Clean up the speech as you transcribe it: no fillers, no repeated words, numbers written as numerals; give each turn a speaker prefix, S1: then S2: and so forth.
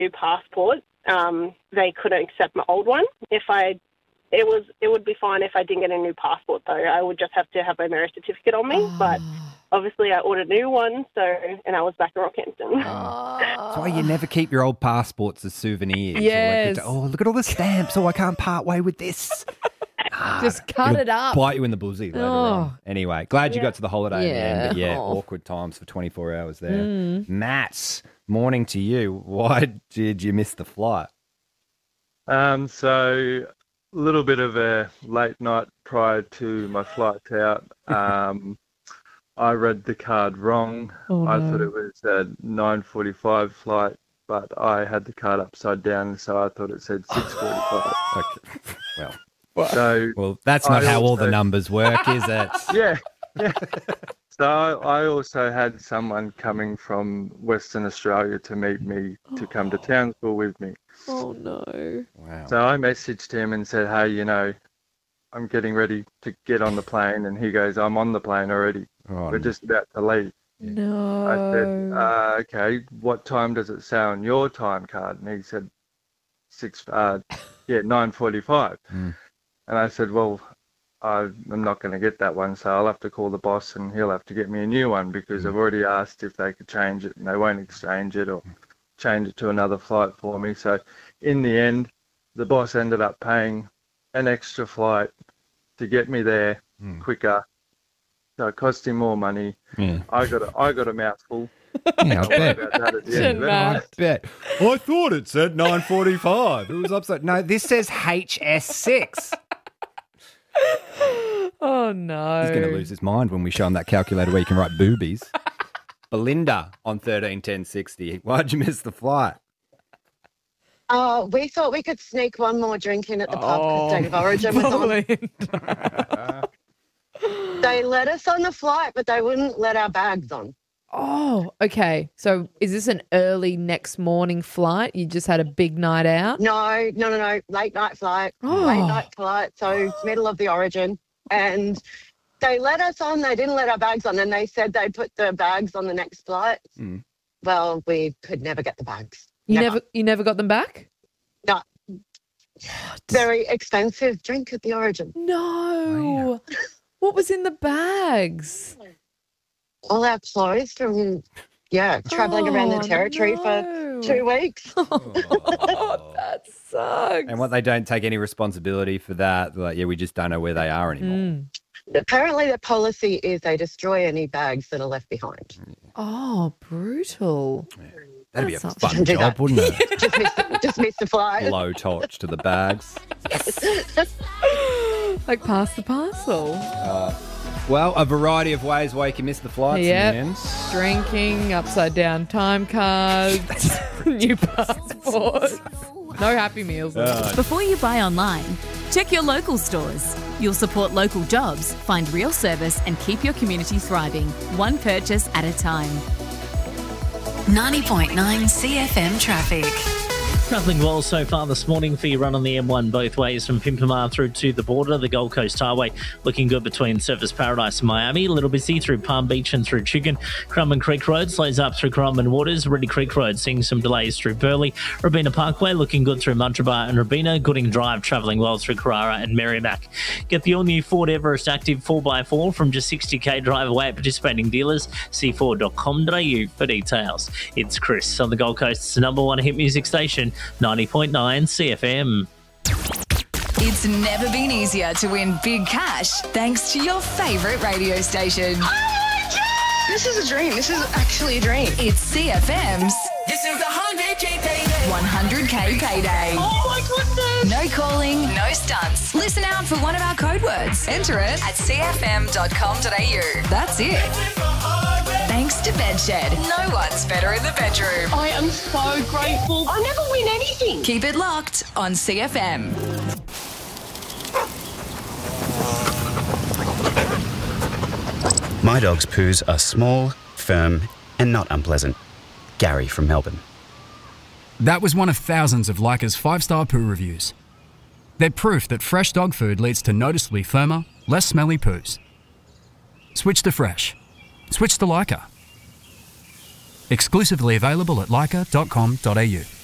S1: new passport, they couldn't accept my old one. It would be fine if I didn't get a new passport, though. I would just have to have my marriage certificate on me. But obviously I ordered a new one, and I was back in Rockhampton.
S2: That's why you never keep your old passports as souvenirs.
S3: Yes.
S2: Look at all the stamps. I can't part way with this.
S3: Just cut it up.
S2: Bite you in the buzzy later on. Anyway, glad you got to the holiday in the end. But awkward times for 24 hours there. Matt, morning to you. Why did you miss the flight?
S4: So a little bit of a late night prior to my flight out. I read the card wrong. I thought it was a 9:45 flight, but I had the card upside down, so I thought it said 6:45.
S2: Okay.
S4: Well,
S2: that's not how all the numbers work, is it?
S4: Yeah. So I also had someone coming from Western Australia to meet me to come to Townsville with me.
S3: Oh, no.
S2: Wow.
S4: So I messaged him and said, hey, I'm getting ready to get on the plane. And he goes, I'm on the plane already. We're just about to leave.
S3: No.
S4: I said, okay, what time does it say on your time card? And he said, 9:45. And I said, well, I'm not going to get that one, so I'll have to call the boss and he'll have to get me a new one because I've already asked if they could change it and they won't exchange it or change it to another flight for me. So in the end, the boss ended up paying an extra flight to get me there quicker. So it cost him more money. Yeah. I got a mouthful.
S2: Yeah, I bet.
S3: I
S2: bet. I thought it said 9:45. It was upside. No, this says HS6.
S3: Oh, no.
S2: He's going to lose his mind when we show him that calculator where you can write boobies. Belinda on 131060. Why'd you miss the flight?
S5: We thought we could sneak one more drink in at the pub because State of Origin was on. They let us on the flight, but they wouldn't let our bags on.
S3: Oh, okay. So is this an early next morning flight? You just had a big night out?
S5: No. Late night flight. So middle of the Origin. And they let us on. They didn't let our bags on. And they said they'd put the bags on the next flight. Well, we could never get the bags.
S3: You never got them back?
S5: No. What? Very expensive drink at the Origin.
S3: No. Wow. What was in the bags?
S5: All our clothes from, travelling around the territory for 2 weeks.
S3: Oh, that sucks.
S2: And what, they don't take any responsibility for that? Like, we just don't know where they are anymore.
S5: Apparently the policy is they destroy any bags that are left behind.
S3: Oh, brutal.
S2: Yeah. That'd be a fun job, wouldn't it?
S5: Just miss the flight.
S2: Blow torch to the bags.
S3: Like pass the parcel.
S2: Well, a variety of ways why you can miss the flights in the end.
S3: Drinking, upside down time cards, new passports. No Happy Meals.
S6: Before you buy online, check your local stores. You'll support local jobs, find real service and keep your community thriving, one purchase at a time.
S7: 90.9 CFM traffic.
S8: Travelling well so far this morning for your run on the M1 both ways from Pimpamar through to the border. The Gold Coast Highway looking good between Surfers Paradise and Miami. A little busy through Palm Beach and through Chicken. Crumman Creek Road slows up through Crumman Waters. Reedy Creek Road seeing some delays through Burleigh. Rabina Parkway looking good through Mudgebar and Rabina. Gooding Drive travelling well through Carrara and Merrimack. Get the all-new Ford Everest Active 4x4 from just $60,000 drive away at participating dealers. C4.com.au for details. It's Chris on the Gold Coast's #1 hit music station. 90.9 CFM.
S7: It's never been easier to win big cash thanks to your favourite radio station.
S9: Oh my God! This is a dream. This is actually a dream.
S7: It's CFM's.
S9: This is the 100K payday.
S7: 100K payday.
S9: Oh my goodness!
S7: No calling, no stunts. Listen out for one of our code words. Enter it at cfm.com.au. That's it. Thanks to Bedshed. No one's better in the bedroom.
S9: I am so grateful. I never win anything.
S7: Keep it locked on CFM.
S10: My dog's poos are small, firm, and not unpleasant. Gary from Melbourne.
S11: That was one of thousands of Leica's 5-star poo reviews. They're proof that fresh dog food leads to noticeably firmer, less smelly poos. Switch to fresh. Switch to Leica. Exclusively available at leica.com.au.